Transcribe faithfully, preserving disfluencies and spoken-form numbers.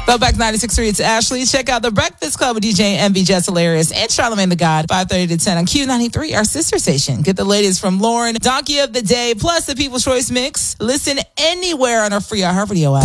Throwback ninety-six point three, it's Ashley. Check out The Breakfast Club with D J M V Jess Hilarious and Charlamagne the God, five thirty to ten on Q ninety-three, our sister station. Get the latest from Lauren, Donkey of the Day, plus the People's Choice Mix. Listen anywhere on our free iHeartRadio app.